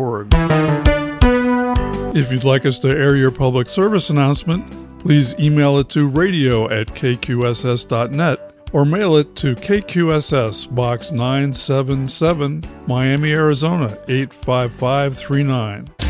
If you'd like us to air your public service announcement, please email it to radio@kqss.net or mail it to KQSS, Box 977, Miami, Arizona 85539.